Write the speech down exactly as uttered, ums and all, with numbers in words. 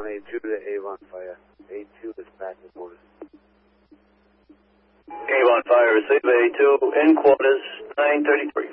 on A two to Avon Fire. A two is back in quarters. Avon Fire, receive A two in quarters, nine thirty-three.